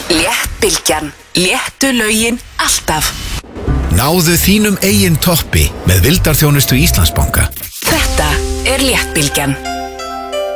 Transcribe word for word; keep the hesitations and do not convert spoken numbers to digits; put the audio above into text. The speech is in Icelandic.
Léttbylgjan, léttu lögin alltaf. Náðu þínum eigin toppi með vildarþjónustu Íslandsbanka. Þetta er Léttbylgjan.